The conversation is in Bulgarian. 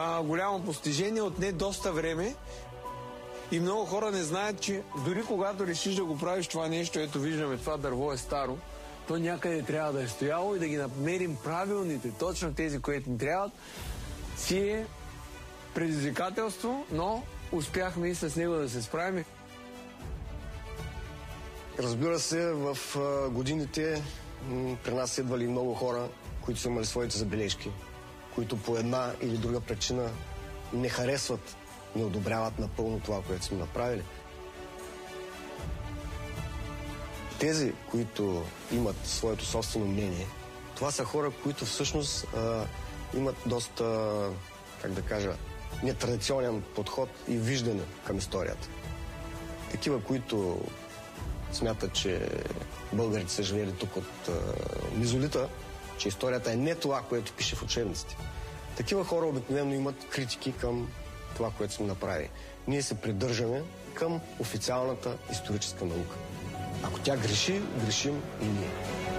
Голямо постижение, отне доста време и много хора не знаят, че дори когато решиш да го правиш това нещо, ето виждаме, това дърво е старо, то някъде трябва да е стояло и да ги намерим правилните, точно тези, които ни трябват, си е предизвикателство, но успяхме и с него да се справим. Разбира се, в годините при нас идвали много хора, които са имали своите забележки, които по една или друга причина не харесват, не одобряват напълно това, което сме направили. Тези, които имат своето собствено мнение, това са хора, които всъщност имат доста, как да кажа, нетрадиционен подход и виждане към историята. Такива, които смятат, че българите са живели тук от мезолита, че историята е не това, което пише в учебниците. Такива хора обикновено имат критики към това, което сме направили. Ние се придържаме към официалната историческа наука. Ако тя греши, грешим и ние.